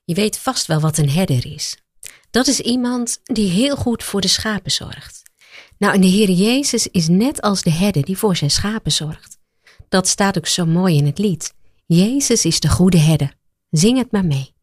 Je weet vast wel wat een herder is. Dat is iemand die heel goed voor de schapen zorgt. Nou, en de Heer Jezus is net als de herder die voor zijn schapen zorgt. Dat staat ook zo mooi in het lied. Jezus is de goede herder. Zing het maar mee.